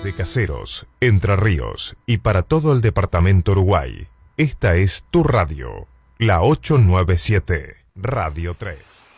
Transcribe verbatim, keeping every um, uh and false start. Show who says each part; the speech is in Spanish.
Speaker 1: de Caseros, Entre Ríos y para todo el departamento Uruguay. Esta es tu radio, la ochocientos noventa y siete, Radio tres.